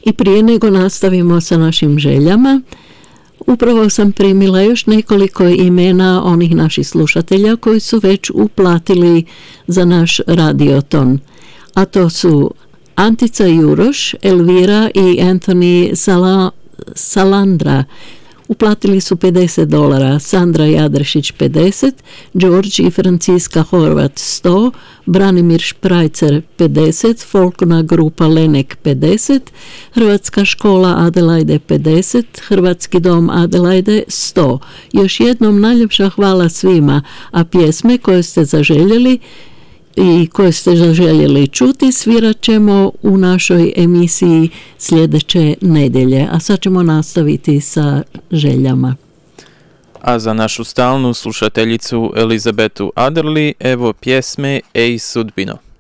I prije nego nastavimo sa našim željama, upravo sam primila još nekoliko imena onih naših slušatelja koji su već uplatili za naš radioton. A to su Antica Juroš, Elvira i Anthony Salandra. Uplatili su $50, Sandra Jadrešić 50, Đorđe i Franciska Horvat 100, Branimir Šprajcer 50, folklorna grupa Lenek 50, Hrvatska škola Adelaide 50, Hrvatski dom Adelaide 100. Još jednom najljepša hvala svima, a pjesme koje ste zaželjeli i koje ste zaželjeli čuti svirat ćemo u našoj emisiji sljedeće nedjelje. A sad ćemo nastaviti sa željama. A za našu stalnu slušateljicu Elizabetu Adderley evo pjesme Ej sudbino.